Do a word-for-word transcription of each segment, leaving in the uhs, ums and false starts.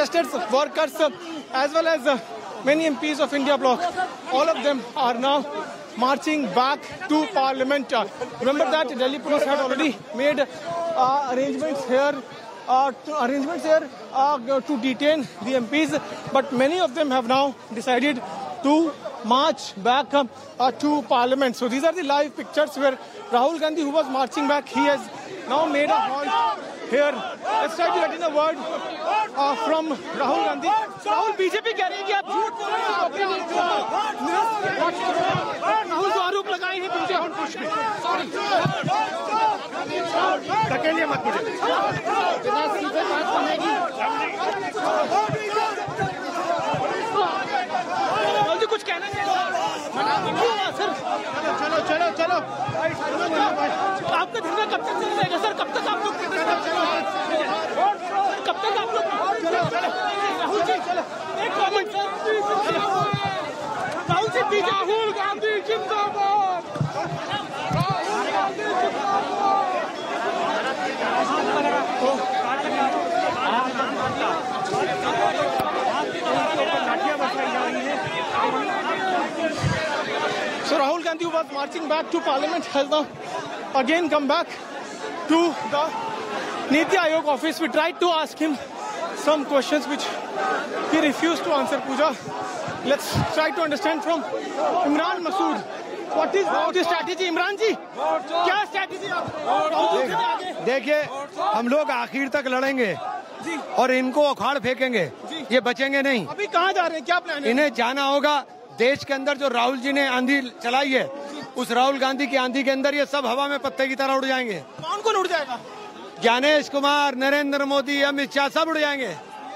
protesters, workers, as well as uh, many M Ps of India Bloc, all of them are now marching back to Parliament. Uh, remember that Delhi police had already made uh, arrangements here, uh, to, arrangements here uh, to detain the M Ps, but many of them have now decided to march back uh, uh, to Parliament. So these are the live pictures where Rahul Gandhi, who was marching back, he has now made a halt here. Let's try to get in a word uh, from Rahul Gandhi. Rahul, B J P कह रही है कि आप झूठ बोल रहे हैं। राहुल को आरोप लगाए हैं पीछे हम पुश में। सॉरी। धकेलिए मत मुझे। बिना सीधे बात सुनेगी। राहुल जी कुछ कहना चाहिए सर। चलो चलो चलो। आपका धरना कब तक चलेगा सर? कब तक आप लोग कब तक आप लोग राहुल जी एक कमेंट सर। राहुल जी पीछे राहुल गांधी जिंदाबाद। Rahul Gandhi So Rahul Gandhi, who was marching back to Parliament, has now again come back to the Niti Aayog office. We tried to ask him some questions which he refused to answer, Pooja. Let's try to understand from Imran Masood. What is the strategy, Imran ji? क्या strategy आप? देखिए, हम लोग आखिर तक लड़ेंगे और इनको उखाड़ फेंकेंगे, ये बचेंगे नहीं। अभी कहाँ जा रहे हैं? क्या प्लान है? इन्हें जाना होगा देश के अंदर। जो राहुल जी ने आंधी चलाई है, उस राहुल गांधी की आंधी के अंदर ये सब हवा में पत्ते की तरह उड़ जाएंगे। कौन कौन उड़ जाएगा? ज्ञानेश कुमार, नरेंद्र मोदी, अमित शाह, सब उड़ जाएंगे।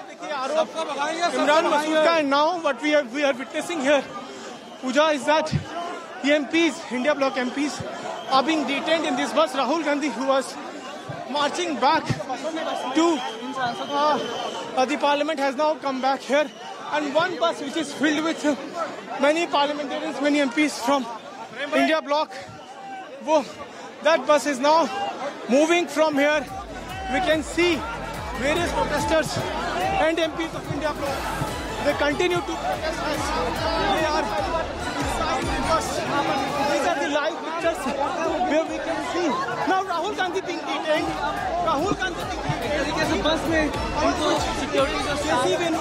Imran Masood ka, and now what we are we are witnessing here, Pooja, is that the M Ps, India Bloc M Ps, are being detained in this bus. Rahul Gandhi, who was marching back to uh, uh, the Parliament, has now come back here, and one bus which is filled with uh, many parliamentarians, many M Ps from India Bloc. Wo, that bus is now moving from here. We can see various protesters and M Ps of India Bloc. They continue to protest as they are inside the bus. These are the live pictures where we can see now Rahul Gandhi being detained. Rahul Gandhi being detained. The bus mein security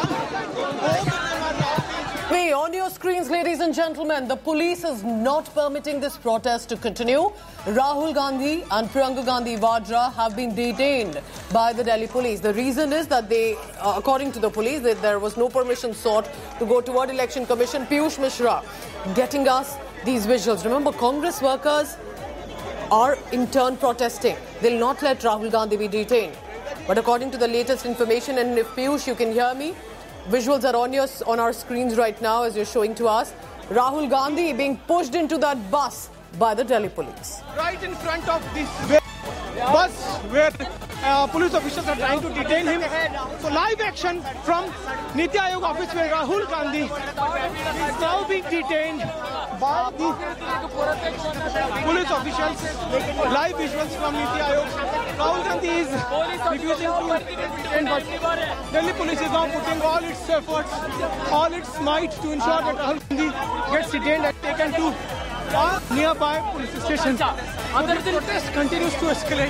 Hey, on your screens, ladies and gentlemen, the police is not permitting this protest to continue. Rahul Gandhi and Priyanka Gandhi Vadra have been detained by the Delhi police. The reason is that they, uh, according to the police, that there was no permission sought to go toward Election Commission. Piyush Mishra getting us these visuals. Remember, Congress workers are in turn protesting. They'll not let Rahul Gandhi be detained. But according to the latest information, and if Piyush, you can hear me, visuals are on your on our screens right now as you're showing to us. Rahul Gandhi being pushed into that bus by the Delhi police. Right in front of this bus where uh, police officials are trying to detain him. So live action from Niti Aayog office where Rahul Gandhi is now being detained by the police officials. Live visuals from Niti Aayog. Rahul Gandhi is refusing to detain, but Delhi police is now putting all its efforts, all its might to ensure that Rahul Gandhi gets detained and taken to a nearby police station. The protest continues to escalate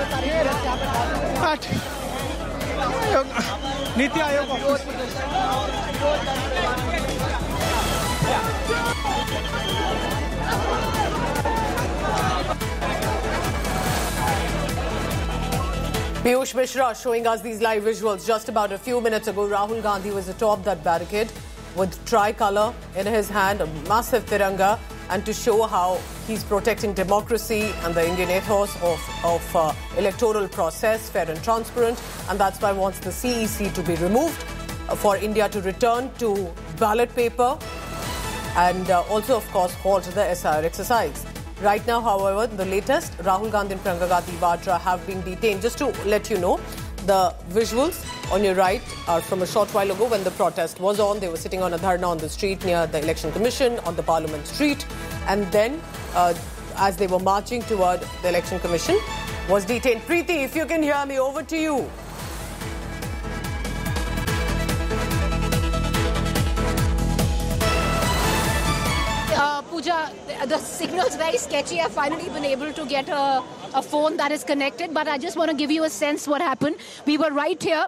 at Niti Aayog office. Piyush Mishra showing us these live visuals. Just about a few minutes ago, Rahul Gandhi was atop that barricade with tricolour in his hand, a massive tiranga, and to show how he's protecting democracy and the Indian ethos of, of uh, electoral process, fair and transparent, and that's why he wants the C E C to be removed, uh, for India to return to ballot paper, and uh, also, of course, halt the S I R exercise. Right now, however, the latest, Rahul Gandhi and Priyanka Gandhi Vadra have been detained. Just to let you know, the visuals on your right are from a short while ago when the protest was on. They were sitting on a dharna on the street near the Election Commission on the Parliament Street. And then, uh, as they were marching toward the Election Commission, was detained. Preeti, if you can hear me, over to you. the signal's very sketchy. I've finally been able to get a, a phone that is connected, but I just want to give you a sense what happened. We were right here.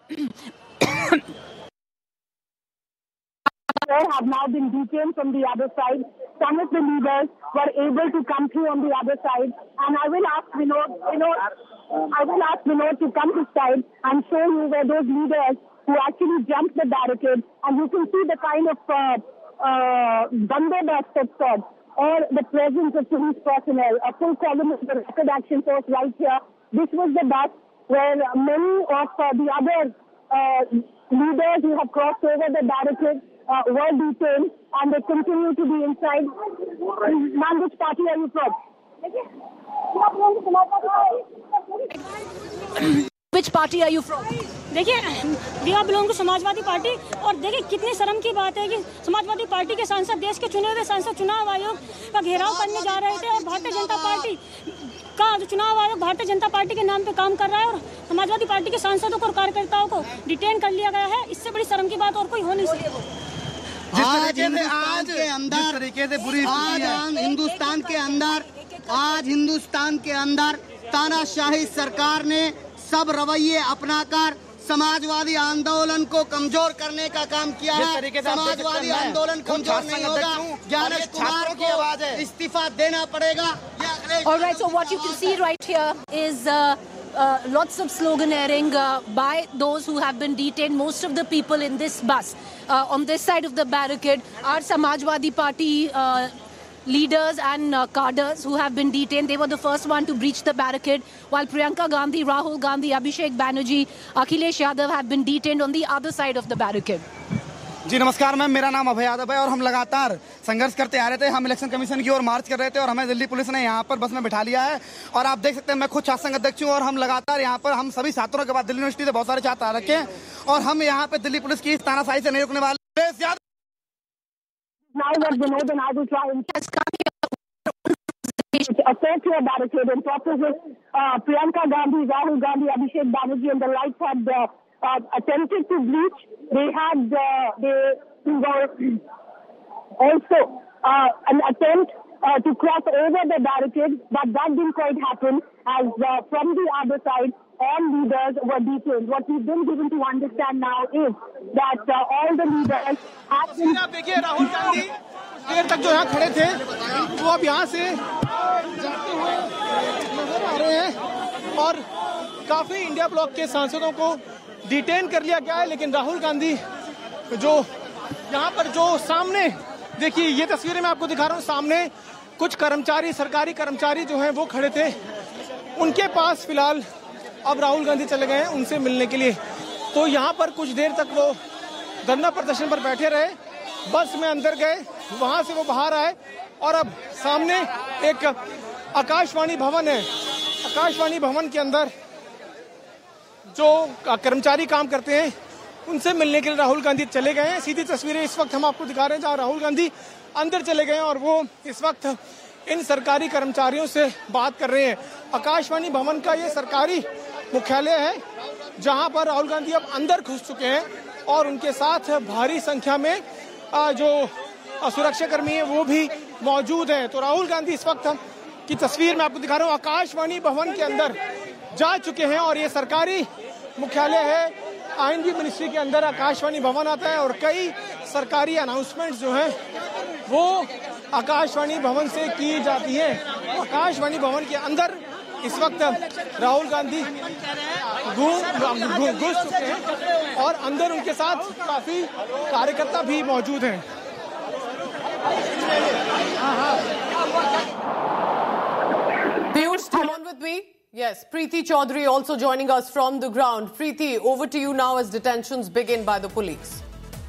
have now been detained from the other side. Some of the leaders were able to come through on the other side. And I will ask Vinod, Vinod, I will ask Vinod to come this side and show you where those leaders who actually jumped the barricade, and you can see the kind of uh, uh, bandobast that's said, or the presence of police personnel, a full column of the Rapid Action Force right here. This was the bus where many of uh, the other uh, leaders who have crossed over the barricade uh, were detained, and they continue to be inside. Ma'am, which party are you from? Which party are you from? देखिए, we are belong to Samajwadi party. और देखिए कितनी शर्म की बात है कि Samajwadi party के सांसद, देश के चुने हुए सांसद चुनाव आयोग का घेराव करने जा रहे थे, और भारतीय जनता पार्टी का जो चुनाव आयोग भारतीय जनता पार्टी के नाम पे काम कर रहा है, और समाजवादी पार्टी के सांसदों को और कार्यकर्ताओं को डिटेन कर लिया गया है। इससे बड़ी शर्म की बात और कोई हो नहीं सकती। आज हिंदुस्तान के अंदर तरीके से बुरी आज हिंदुस्तान के अंदर आज हिंदुस्तान के अंदर तानाशाही सरकार ने सब रवैये अपनाकर समाजवादी आंदोलन को कमजोर करने का काम किया है। समाजवादी आंदोलन कमजोर नहीं होगा। ज्ञानेश कुमार को इस्तीफा देना पड़ेगा। All right, so what you can see right here is uh, uh, lots of sloganeering uh, by those who have been detained. Most of the people in this bus uh, on this side of the barricade are Samajwadi Party uh, leaders and uh, cadres who have been detained. They were the first one to breach the barricade, while Priyanka Gandhi, Rahul Gandhi, Abhishek Banerjee, Akhilesh Yadav have been detained on the other side of the barricade. जी नमस्कार ma'am, मेरा नाम अभय यादव है और हम लगातार संघर्ष करते आ रहे थे। हम इलेक्शन कमीशन की ओर मार्च कर रहे थे और हमें दिल्ली पुलिस ने यहाँ पर बस में बिठा लिया है। और आप देख सकते हैं मैं खुद छात्र संघ अध्यक्ष हूँ और हम लगातार यहाँ पर हम सभी छात्रों के बाद दिल्ली यूनिवर्सिटी से बहुत सारे छात्र आ रखे हैं और हम यहाँ पे दिल्ली पुलिस की इस तानाशाही से नहीं रुकने वाले। A four-tier barricade in top of it, uh, Priyanka Gandhi, Rahul Gandhi, Abhishek Banerjee and the likes had uh, uh, attempted to breach. They had uh, they were also uh, an attempt uh, to cross over the barricade, but that didn't quite happen as uh, from the other side all leaders were detained. What we've been given to understand now is that uh, all the leaders have been... आप देखिए राहुल गांधी देर तक जो यहाँ खड़े थे वो अब यहाँ से जाते हुए नजर आ रहे हैं और काफी इंडिया ब्लॉक के सांसदों को डिटेन कर लिया गया है। लेकिन राहुल गांधी जो यहाँ पर जो सामने देखिए ये तस्वीरें मैं आपको दिखा रहा हूँ, सामने कुछ कर्मचारी सरकारी कर्मचारी जो हैं वो खड़े थे, उनके पास फिलहाल अब राहुल गांधी चले गए हैं उनसे मिलने के लिए। तो यहाँ पर कुछ देर तक वो धरना प्रदर्शन पर बैठे रहे, बस में अंदर गए, वहां से वो बाहर आए और अब सामने एक आकाशवाणी भवन है। आकाशवाणी भवन के अंदर जो कर्मचारी काम करते हैं उनसे मिलने के लिए राहुल गांधी चले गए हैं। सीधी तस्वीरें इस वक्त हम आपको दिखा रहे हैं जहां राहुल गांधी अंदर चले गए हैं और वो इस वक्त इन सरकारी कर्मचारियों से बात कर रहे हैं। आकाशवाणी भवन का ये सरकारी मुख्यालय है जहां पर राहुल गांधी अब अंदर घुस चुके हैं और उनके साथ भारी संख्या में जो सुरक्षा कर्मी है वो भी मौजूद हैं। तो राहुल गांधी इस वक्त की तस्वीर मैं आपको दिखा रहा हूँ आकाशवाणी भवन के अंदर जा चुके हैं और ये सरकारी मुख्यालय है। आईएनबी मिनिस्ट्री के अंदर आकाशवाणी भवन आता है और कई सरकारी अनाउंसमेंट्स जो हैं वो आकाशवाणी भवन से की जाती है। आकाशवाणी भवन के अंदर इस वक्त राहुल गांधी घुस चुके हैं और अंदर उनके साथ काफी कार्यकर्ता भी मौजूद हैं। Piyush, come on with me. Yes, Preeti Chaudhary also joining us from the ground. Preeti, over to you now as detentions begin by the police.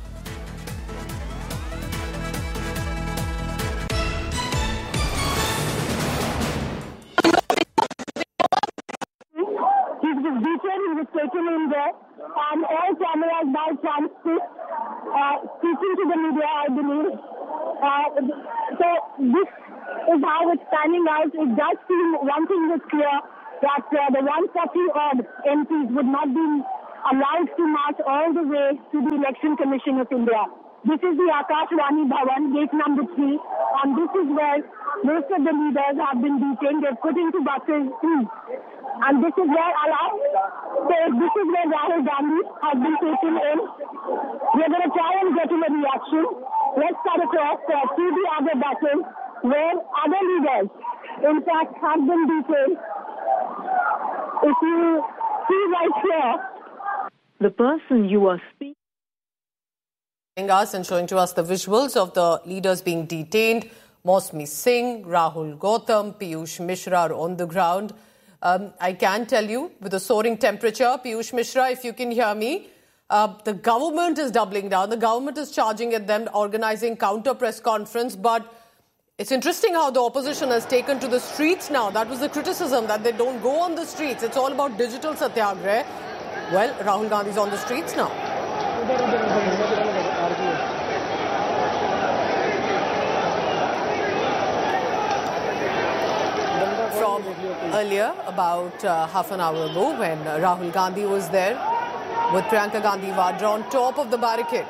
He was taken in there and all cameras now transcript uh, speaking to the media, I believe. Uh, so this is how it's panning out. It does seem one thing was clear that uh, the one hundred forty odd M Ps would not be allowed to march all the way to the Election Commission of India. This is the Akashvani Bhavan, gate number three, and this is where most of the leaders have been detained. They're put into buses, and this is where Allah, so this is where Rahul Gandhi has been taken in. We're going to try and get him a reaction. Let's cut across uh, to the other buses where other leaders, in fact, have been detained. If you see right here, the person you are speaking us and showing to us the visuals of the leaders being detained. Mosmi Singh, Rahul Gautam, Piyush Mishra are on the ground. Um, I can tell you, with the soaring temperature, Piyush Mishra, if you can hear me, uh, the government is doubling down. The government is charging at them, organizing counter press conference. But it's interesting how the opposition has taken to the streets now. That was the criticism, that they don't go on the streets. It's all about digital satyagrah. Well, Rahul Gandhi is on the streets now. From earlier, about uh, half an hour ago, when uh, Rahul Gandhi was there with Priyanka Gandhi Vadra on top of the barricade.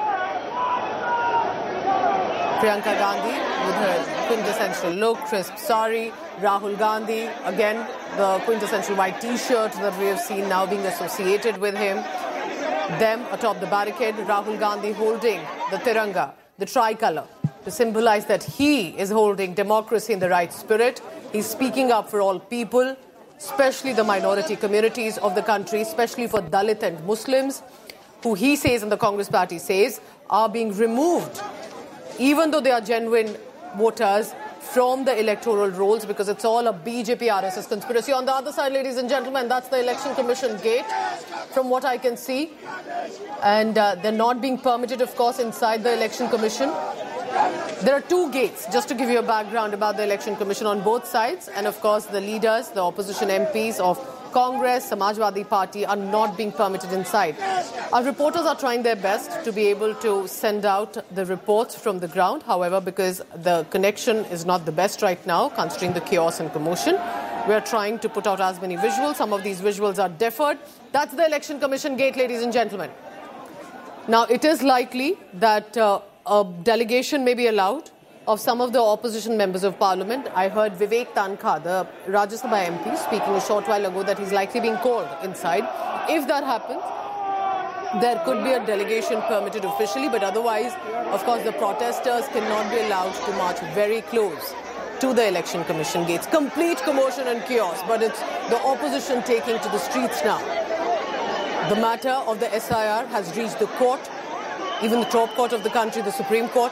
Priyanka Gandhi with her quintessential look, crisp sari. Rahul Gandhi, again, the quintessential white t-shirt that we have seen now being associated with him. Them atop the barricade, Rahul Gandhi holding the Tiranga, the tricolour, to symbolize that he is holding democracy in the right spirit. He's speaking up for all people, especially the minority communities of the country, especially for Dalit and Muslims, who he says and the Congress party says are being removed, even though they are genuine voters, from the electoral rolls, because it's all a B J P R S S conspiracy. On the other side, ladies and gentlemen, that's the Election Commission gate, from what I can see. And uh, they're not being permitted, of course, inside the Election Commission. There are two gates, just to give you a background about the Election Commission on both sides. And, of course, the leaders, the opposition M Ps of Congress, Samajwadi Party are not being permitted inside. Our reporters are trying their best to be able to send out the reports from the ground. However, because the connection is not the best right now, considering the chaos and commotion, we are trying to put out as many visuals. Some of these visuals are deferred. That's the Election Commission gate, ladies and gentlemen. Now, it is likely that uh, a delegation may be allowed of some of the opposition members of parliament. I heard Vivek Tankha, the Rajya Sabha M P, speaking a short while ago that he's likely being called inside. If that happens, there could be a delegation permitted officially, but otherwise, of course, the protesters cannot be allowed to march very close to the Election Commission gates. Complete commotion and chaos, but it's the opposition taking to the streets now. The matter of the S I R has reached the court, even the top court of the country, the Supreme Court.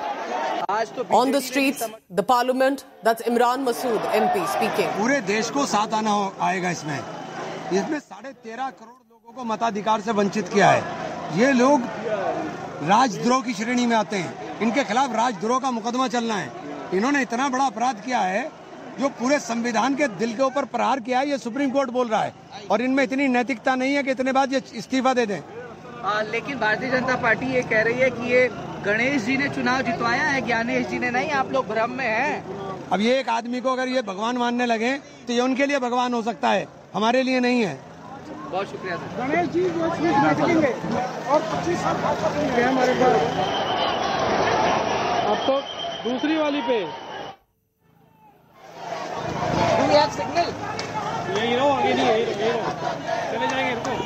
On the streets, the parliament, that's Imran Masood, M P, speaking. पूरे देश को साथ आना आएगा इसमें. इसमें साढ़े तेरह करोड़ लोगों को मताधिकार से वंचित किया है. ये लोग राजद्रोह की श्रेणी में आते हैं. इनके खिलाफ राजद्रोह का मुकदमा चलना है. इन्होंने इतना बड़ा अपराध किया है जो पूरे संविधान के दिल के ऊपर प्रहार किया है. ये सुप्रीम कोर्ट बोल रहा है और इनमें इतनी नैतिकता नहीं है कि इतने बाद ये इस्तीफा दे दें. आ, लेकिन भारतीय जनता पार्टी ये कह रही है कि ये गणेश जी ने चुनाव जितवाया है, ज्ञानेश जी ने नहीं. आप लोग भ्रम में हैं. अब ये एक आदमी को अगर ये भगवान मानने लगे तो ये उनके लिए भगवान हो सकता है, हमारे लिए नहीं है. बहुत शुक्रिया सर. गणेश जी निकलेंगे और पच्चीस साल हमारे घर. अब तो दूसरी वाली पे सिग्नल यही रहो, आगे नहीं यही रहो, यही रहो. चले जाएंगे इनको.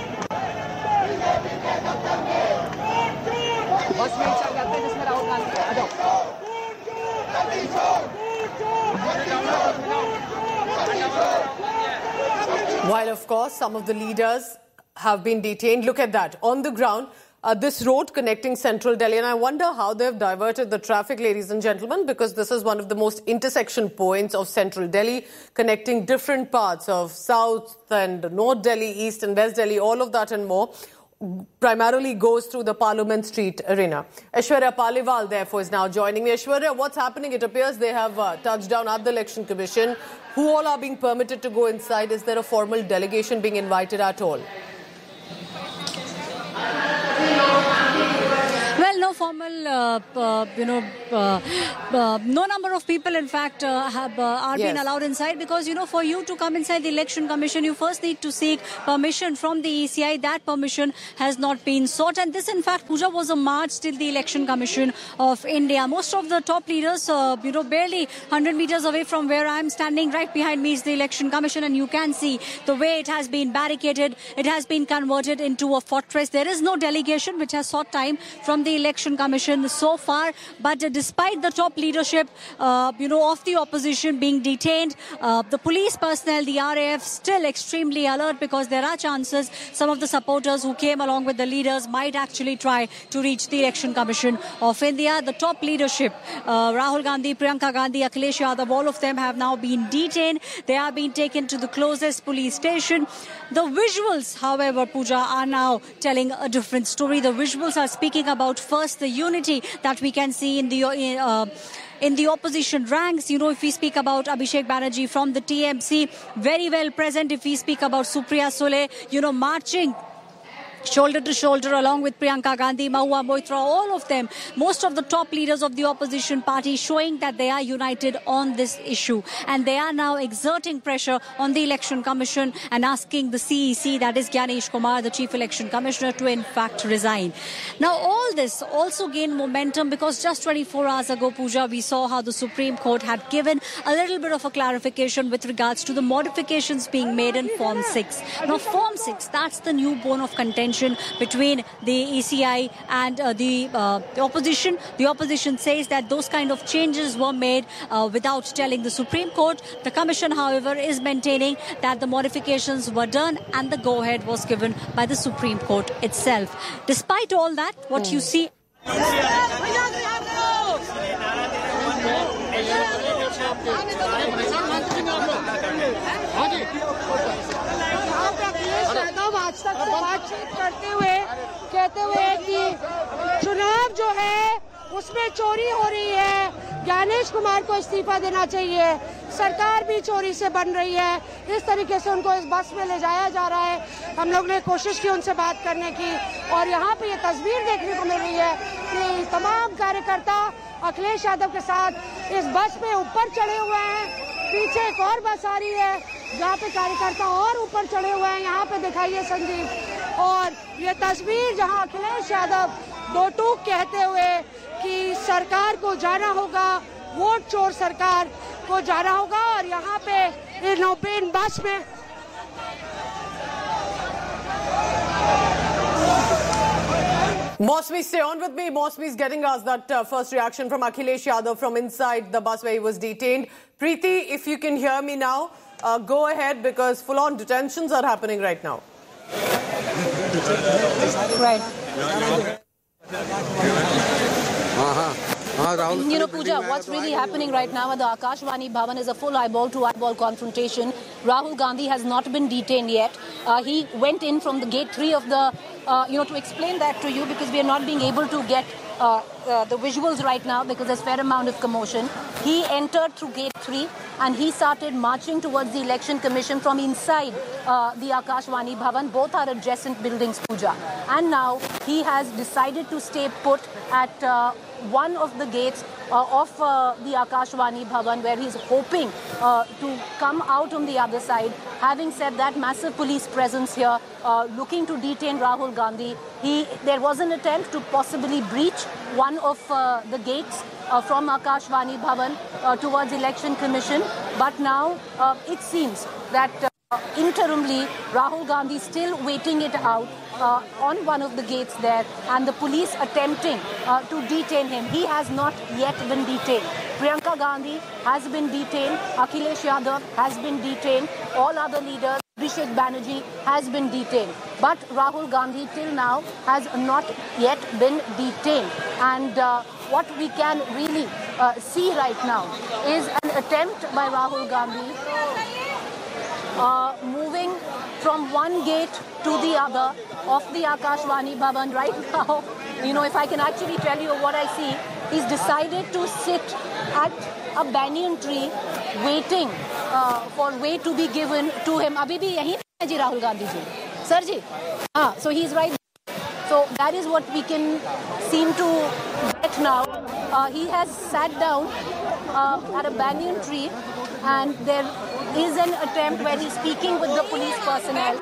बस में चल जाते हैं जिसमें राहुल गांधी आ जाओ. While, of course, some of the leaders have been detained. Look at that. On the ground, uh, this road connecting central Delhi. And I wonder how they've diverted the traffic, ladies and gentlemen, because this is one of the most intersection points of central Delhi, connecting different parts of South and North Delhi, East and West Delhi, all of that and more. Primarily goes through the Parliament Street arena. Aishwarya Paliwal, therefore, is now joining me. Aishwarya, what's happening? It appears they have uh, touched down at the Election Commission. Who all are being permitted to go inside? Is there a formal delegation being invited at all? Well, no formal normal, uh, uh, you know, uh, uh, no number of people, in fact, uh, have uh, are yes. being allowed inside because, you know, for you to come inside the Election Commission, you first need to seek permission from the E C I. That permission has not been sought. And this, in fact, Pooja, was a march till the Election Commission of India. Most of the top leaders, uh, you know, barely one hundred meters away from where I'm standing, right behind me is the Election Commission. And you can see the way it has been barricaded. It has been converted into a fortress. There is no delegation which has sought time from the Election Commission so far. But uh, despite the top leadership, uh, you know, of the opposition being detained, uh, the police personnel, the R A F, still extremely alert because there are chances some of the supporters who came along with the leaders might actually try to reach the Election Commission of India. The top leadership, uh, Rahul Gandhi, Priyanka Gandhi, Akhilesh Yadav, all of them have now been detained. They are being taken to the closest police station. The visuals, however, Pooja, are now telling a different story. The visuals are speaking about first the unity that we can see in the uh, in the opposition ranks. You know, if we speak about Abhishek Banerjee from the T M C, very well present. If we speak about Supriya Sule, you know, marching shoulder to shoulder along with Priyanka Gandhi, Mahua Moitra, all of them, most of the top leaders of the opposition party showing that they are united on this issue. And they are now exerting pressure on the Election Commission and asking the C E C, that is Gyanesh Kumar, the Chief Election Commissioner, to in fact resign. Now, all this also gained momentum because just twenty-four hours ago, Pooja, we saw how the Supreme Court had given a little bit of a clarification with regards to the modifications being made in Form six. Now, Form six, that's the new bone of contention between the E C I and uh, the, uh, the opposition. The opposition says that those kind of changes were made uh, without telling the Supreme Court. The Commission, however, is maintaining that the modifications were done and the go-ahead was given by the Supreme Court itself. Despite all that, what mm. you see... आज तक से बातचीत करते हुए कहते हुए कि चुनाव जो है उसमें चोरी हो रही है, ज्ञानेश कुमार को इस्तीफा देना चाहिए, सरकार भी चोरी से बन रही है, इस तरीके से उनको इस बस में ले जाया जा रहा है। हम लोग ने कोशिश की उनसे बात करने की और यहाँ पे ये तस्वीर देखने को मिल रही है कि तमाम कार्यकर्ता अखिलेश यादव के साथ इस बस में ऊपर चढ़े हुए हैं। पीछे एक और बस आ रही है जहाँ पे कार्यकर्ता और ऊपर चढ़े हुए हैं, यहाँ पे दिखाइए संदीप। और ये तस्वीर जहाँ अखिलेश यादव दो टूक कहते हुए कि सरकार को जाना होगा, वोट चोर सरकार को जाना होगा, और यहाँ पे इन ओपन बस में Mosmi, stay on with me. Mosmi is getting us that uh, first reaction from Akhilesh Yadav from inside the bus where he was detained. Preeti, if you can hear me now, uh, go ahead because full-on detentions are happening right now. Right. Uh-huh. You know, Pooja, what's really happening right now at the Akashvani Bhavan is a full eyeball-to-eyeball confrontation. Rahul Gandhi has not been detained yet. Uh, he went in from the gate three of the, uh, you know, to explain that to you because we are not being able to get uh, uh, the visuals right now because there's a fair amount of commotion. He entered through gate three and he started marching towards the Election Commission from inside uh, the Akashvani Bhavan. Both are adjacent buildings, Pooja. And now he has decided to stay put at uh, one of the gates uh, of uh, the Akashvani Bhavan where he's hoping uh, to come out on the other side. Having said that, massive police presence here uh, looking to detain Rahul Gandhi. He, there was an attempt to possibly breach one of uh, the gates uh, from Akashvani Bhavan uh, towards Election Commission. But now uh, it seems that uh, interimly Rahul Gandhi is still waiting it out Uh, on one of the gates there, and the police attempting uh, to detain him. He has not yet been detained. Priyanka Gandhi has been detained. Akhilesh Yadav has been detained. All other leaders, Abhishek Banerjee has been detained. But Rahul Gandhi till now has not yet been detained. And uh, what we can really uh, see right now is an attempt by Rahul Gandhi uh, moving from one gate to the other of the Akashvani Bhavan right now. You know, if I can actually tell you what I see, he's decided to sit at a banyan tree waiting uh, for way to be given to him. Abhi bhi yahi hai ji Rahul Gandhi ji. Sir ji. Ah, so he's right. So that is what we can seem to get now. Uh, he has sat down uh, at a banyan tree, and there is an attempt where he's speaking with the police personnel.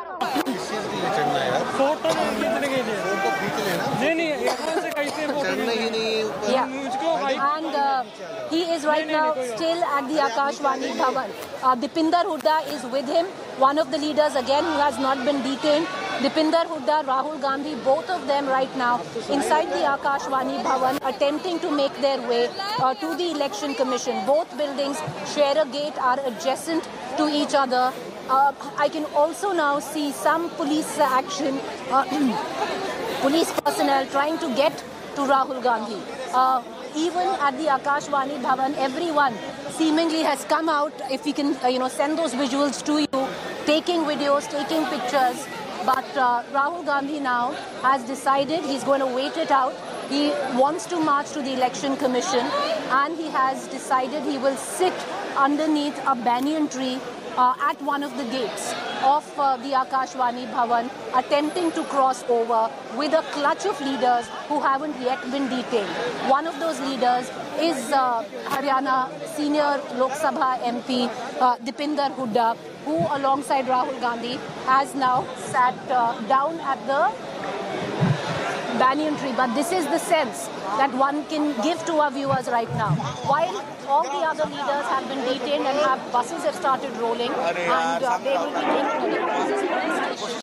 Yeah. And uh, he is right now still at the Akashvani Bhavan. Uh, Dipinder Hooda is with him, one of the leaders again who has not been detained. Dipinder Hooda, Rahul Gandhi, both of them right now inside the Akashvani Bhavan, attempting to make their way uh, to the Election Commission. Both buildings share a gate, are adjacent to each other. Uh, I can also now see some police action, uh, police personnel trying to get to Rahul Gandhi. Uh, even at the Akashvani Bhavan, everyone seemingly has come out. If we can, uh, you know, send those visuals to you, taking videos, taking pictures. But uh, Rahul Gandhi now has decided he's going to wait it out. He wants to march to the Election Commission, and he has decided he will sit underneath a banyan tree uh, at one of the gates of uh, the Akashvani Bhavan, attempting to cross over with a clutch of leaders who haven't yet been detained. One of those leaders is uh, Haryana senior Lok Sabha M P uh, Dipinder Hooda, who alongside Rahul Gandhi has now sat uh, down at the banyan tree. But this is the sense that one can give to our viewers right now. While all the other leaders have been detained and have buses have started rolling, and uh, they will be taken to the police station.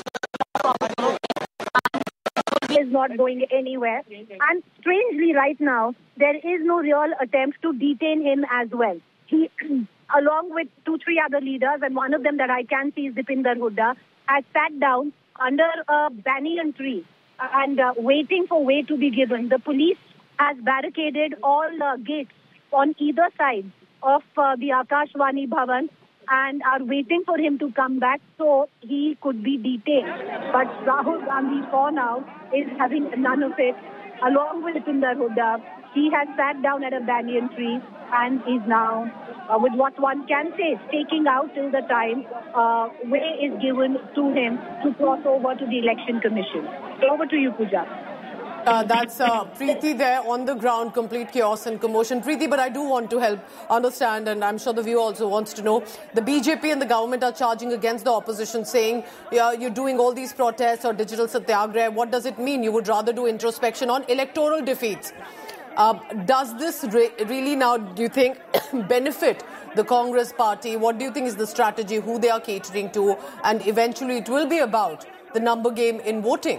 He is not going anywhere. And strangely right now, there is no real attempt to detain him as well. He, along with two, three other leaders, and one of them that I can see is Dipinder Hooda, has sat down under a banyan tree and uh, waiting for way to be given. The police has barricaded all uh, gates on either side of uh, the Akashvani Bhavan and are waiting for him to come back so he could be detained. But Rahul Gandhi for now is having none of it. Along with Dipinder Hooda, he has sat down at a banyan tree and is now, uh, with what one can say, staking out till the time uh, way is given to him to cross over to the Election Commission. Over to you, Pooja. Uh, that's uh, Preeti there on the ground, complete chaos and commotion. Preeti, but I do want to help understand, and I'm sure the viewer also wants to know, the B J P and the government are charging against the opposition, saying yeah, you're doing all these protests or digital satyagraha. What does it mean? You would rather do introspection on electoral defeats. Uh, does this re really now, do you think, benefit the Congress party? What do you think is the strategy, who they are catering to, and eventually it will be about the number game in voting?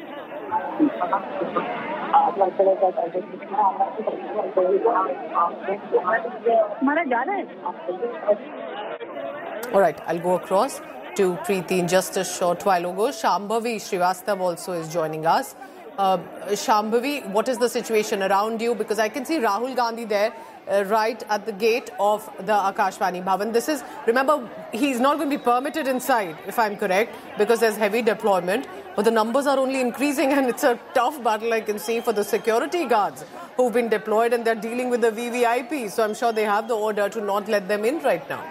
All right, I'll go across to Preeti in just a short while ago. Shambhavi Srivastav also is joining us. Uh, Shambhavi, what is the situation around you? Because I can see Rahul Gandhi there, uh, right at the gate of the Akashvani Bhavan. This is, remember, he's not going to be permitted inside, if I'm correct, because there's heavy deployment. But the numbers are only increasing, and it's a tough battle, I can see, for the security guards who've been deployed, and they're dealing with the V V I P. So I'm sure they have the order to not let them in right now.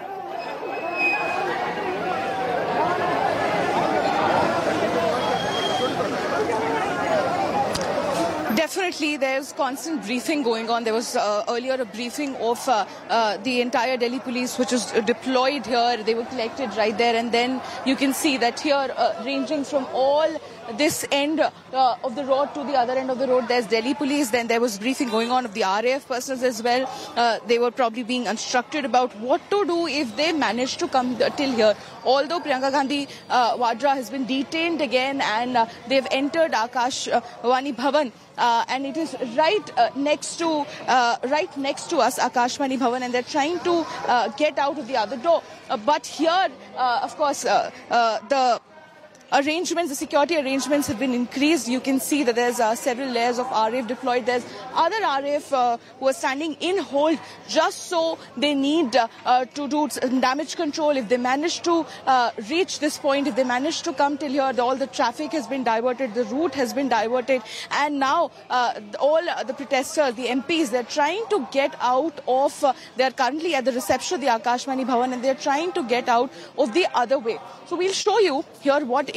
Definitely, there's constant briefing going on. There was uh, earlier a briefing of uh, uh, the entire Delhi police, which was deployed here. They were collected right there. And then you can see that here, uh, ranging from all this end uh, of the road to the other end of the road, there's Delhi police. Then there was briefing going on of the R A F personnel as well. Uh, they were probably being instructed about what to do if they manage to come till here. Although Priyanka Gandhi uh, Vadra has been detained again, and uh, they've entered Akashvani Bhavan. Uh, and it is right uh, next to uh, right next to us, Akashvani Bhavan, and they're trying to uh, get out of the other door. Uh, but here, uh, of course, uh, uh, the arrangements, the security arrangements have been increased. You can see that there's uh, several layers of R A F deployed. There's other R A F uh, who are standing in hold just so they need uh, uh, to do damage control. If they manage to uh, reach this point, if they manage to come till here, all the traffic has been diverted, the route has been diverted, and now uh, all the protesters, the M Ps, they're trying to get out of, uh, they're currently at the reception of the Akashvani Bhavan, and they're trying to get out of the other way. So we'll show you here what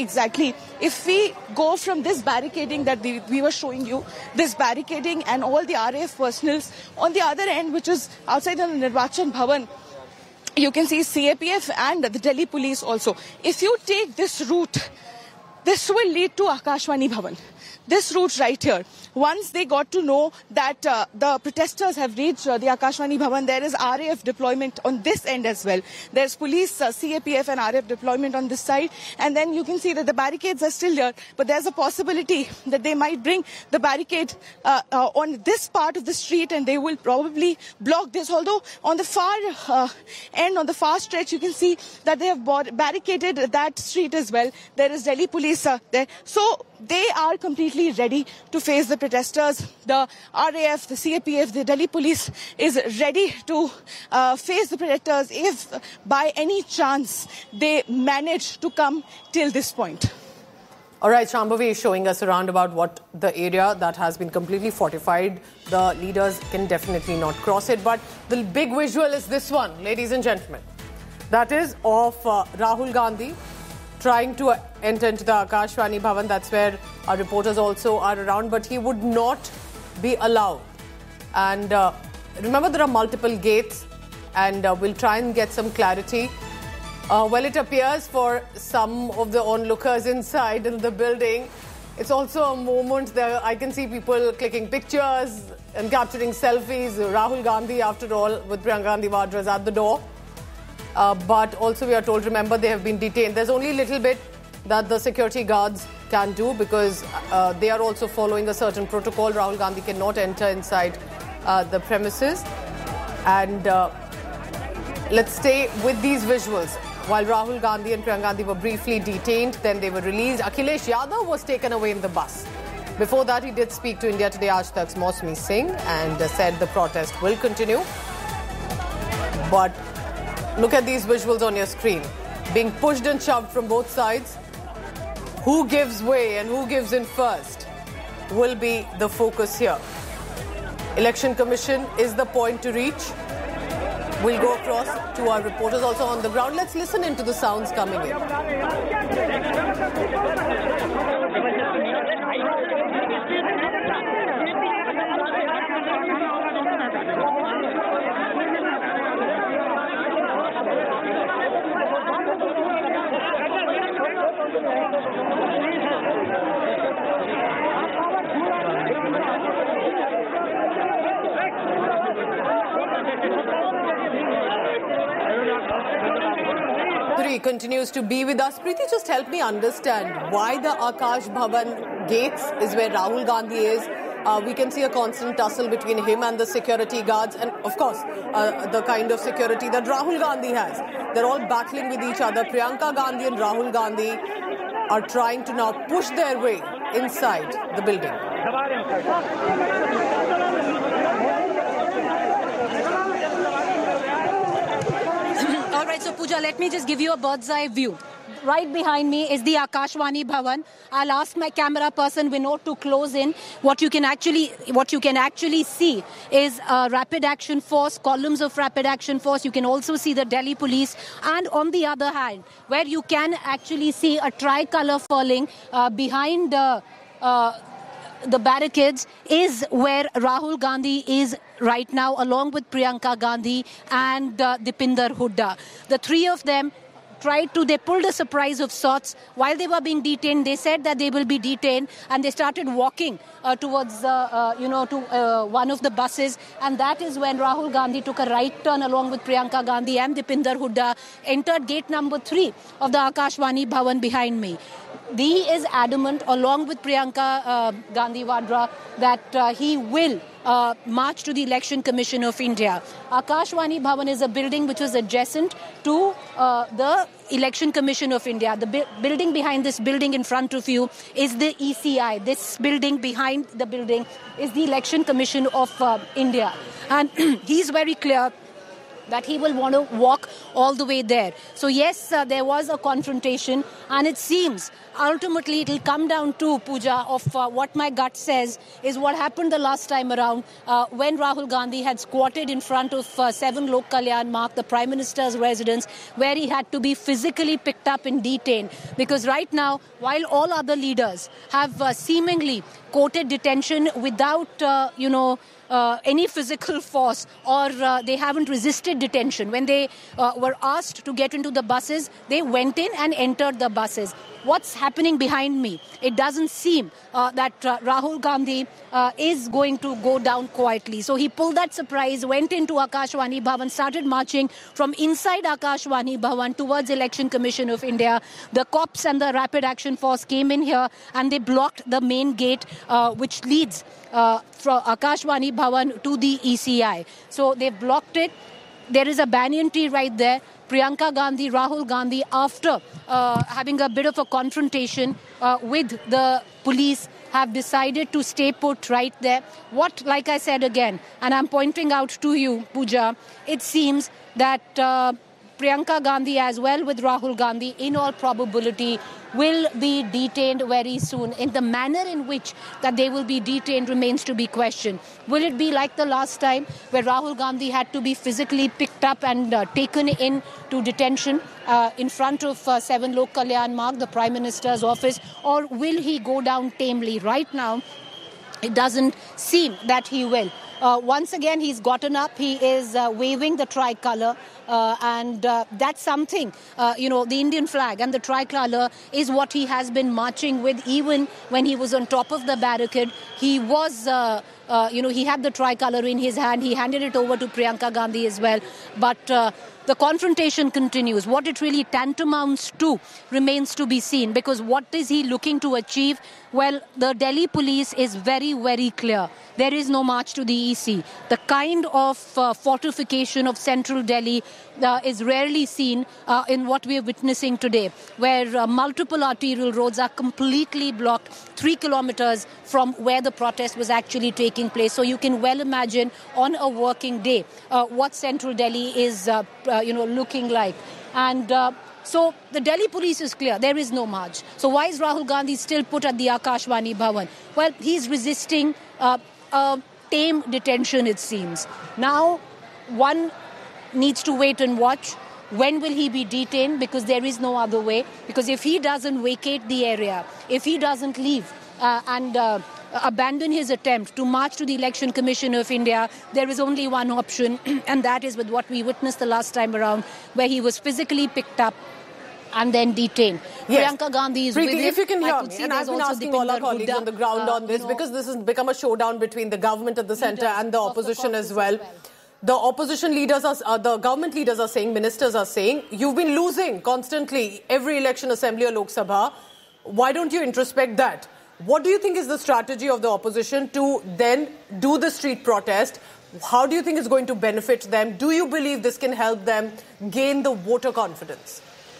exactly. If we go from this barricading that we, we were showing you, this barricading and all the R A F personals, on the other end, which is outside the Nirvachan Bhavan, you can see C A P F and the Delhi police also. If you take this route, this will lead to Akashvani Bhavan. This route right here. Once they got to know that uh, the protesters have reached uh, the Akashvani Bhavan, there is R A F deployment on this end as well. There's police, uh, C A P F and R A F deployment on this side. And then you can see that the barricades are still here. But there's a possibility that they might bring the barricade uh, uh, on this part of the street and they will probably block this. Although on the far uh, end, on the far stretch, you can see that they have barricaded that street as well. There is Delhi police uh, there. So they are completely ready to face the protesters. The R A F, the C A P F, the Delhi police is ready to uh, face the protesters if by any chance they manage to come till this point. All right, Shambhavi is showing us around about what the area that has been completely fortified. The leaders can definitely not cross it. But the big visual is this one, ladies and gentlemen. That is of uh, Rahul Gandhi trying to enter into the Akashvani Bhavan. That's where our reporters also are around, but he would not be allowed. And uh, remember, there are multiple gates, and uh, we'll try and get some clarity. Uh, well, it appears for some of the onlookers inside in the building, it's also a moment there. I can see people clicking pictures and capturing selfies. Rahul Gandhi, after all, with Priyanka Gandhi Vadra is at the door. Uh, but also we are told, remember, they have been detained. There's only a little bit that the security guards can do because uh, they are also following a certain protocol. Rahul Gandhi cannot enter inside uh, the premises. And uh, let's stay with these visuals. While Rahul Gandhi and Priyanka Gandhi were briefly detained, then they were released. Akhilesh Yadav was taken away in the bus. Before that, he did speak to India Today Aaj Tak's Mausami Singh and uh, said the protest will continue. But look at these visuals on your screen. Being pushed and shoved from both sides. Who gives way and who gives in first will be the focus here. Election Commission is the point to reach. We'll go across to our reporters also on the ground. Let's listen into the sounds coming in. Preeti continues to be with us. Preeti, just help me understand why the Akash Bhavan gates is where Rahul Gandhi is. Uh, we can see a constant tussle between him and the security guards and, of course, uh, the kind of security that Rahul Gandhi has. They're all battling with each other. Priyanka Gandhi and Rahul Gandhi are trying to now push their way inside the building. All right, so Pooja, let me just give you a bird's eye view. Right behind me is the Akashvani Bhavan. I'll ask my camera person Vinod to close in. What you can actually, what you can actually see is a rapid action force, columns of rapid action force. You can also see the Delhi police, and on the other hand, where you can actually see a tricolour furling uh, behind uh, uh, the barricades is where Rahul Gandhi is right now, along with Priyanka Gandhi and uh, Dipinder Hooda. The three of them tried to, they pulled a surprise of sorts. While they were being detained, they said that they will be detained, and they started walking uh, towards, uh, uh, you know, to uh, one of the buses. And that is when Rahul Gandhi took a right turn along with Priyanka Gandhi and Dipinder Hooda, entered gate number three of the Akashvani Bhavan behind me. He is adamant, along with Priyanka uh, Gandhi Vadra, that uh, he will uh, march to the Election Commission of India. Akashvani Bhavan is a building which is adjacent to uh, the Election Commission of India. The bu- building behind this building in front of you is the E C I. This building behind the building is the Election Commission of uh, India. And he's very clear that he will want to walk all the way there. So yes, uh, there was a confrontation, and it seems ultimately it will come down to, Pooja, of uh, what my gut says is what happened the last time around uh, when Rahul Gandhi had squatted in front of uh, seven Lok Kalyan Marg, the Prime Minister's residence, where he had to be physically picked up and detained. Because right now, while all other leaders have uh, seemingly courted detention without, uh, you know, Uh, any physical force, or uh, they haven't resisted detention. When they uh, were asked to get into the buses, they went in and entered the buses. What's happening behind me? It doesn't seem uh, that uh, Rahul Gandhi uh, is going to go down quietly. So he pulled that surprise, went into Akashvani Bhavan, started marching from inside Akashvani Bhavan towards Election Commission of India. The cops and the Rapid Action Force came in here and they blocked the main gate uh, which leads uh, from Akashvani Bhavan to the E C I. So they've blocked it. There is a banyan tree right there. Priyanka Gandhi, Rahul Gandhi, after uh, having a bit of a confrontation uh, with the police, have decided to stay put right there. What, like I said again, and I'm pointing out to you, Pooja, it seems that uh, Priyanka Gandhi as well with Rahul Gandhi, in all probability, will be detained very soon. In the manner in which that they will be detained remains to be questioned. Will it be like the last time where Rahul Gandhi had to be physically picked up and uh, taken in to detention uh, in front of uh, seven Lok Kalyan Marg, the Prime Minister's office, or will he go down tamely? Right now, it doesn't seem that he will. Uh, once again, he's gotten up. He is uh, waving the tricolour. Uh, and uh, that's something, uh, you know, the Indian flag and the tricolour is what he has been marching with even when he was on top of the barricade. He was, uh, uh, you know, he had the tricolour in his hand. He handed it over to Priyanka Gandhi as well. But uh, the confrontation continues. What it really tantamounts to remains to be seen, because what is he looking to achieve? Well, the Delhi police is very, very clear. There is no march to the E C. The kind of uh, fortification of central Delhi uh, is rarely seen uh, in what we are witnessing today, where uh, multiple arterial roads are completely blocked three kilometers from where the protest was actually taking place. So you can well imagine on a working day uh, what central Delhi is uh, uh, you know, looking like. And uh, so the Delhi police is clear. There is no march. So why is Rahul Gandhi still put at the Akashvani Bhavan? Well, he's resisting uh, a tame detention, it seems. Now, one needs to wait and watch. When will he be detained? Because there is no other way. Because if he doesn't vacate the area, if he doesn't leave uh, and uh, abandon his attempt to march to the Election Commission of India, there is only one option, and that is with what we witnessed the last time around, where he was physically picked up and then detained. Yes. Priyanka Gandhi is Preeti, with him. if you can hear I could me, see and I've been asking all our colleagues Huda, on the ground uh, on this, you know, because this has become a showdown between the government at the centre and the opposition the as, well. as well. The opposition leaders, are, uh, the government leaders are saying, ministers are saying, you've been losing constantly every election, assembly or Lok Sabha. Why don't you introspect that? What do you think is the strategy of the opposition to then do the street protest? How do you think it's going to benefit them? Do you believe this can help them gain the voter confidence?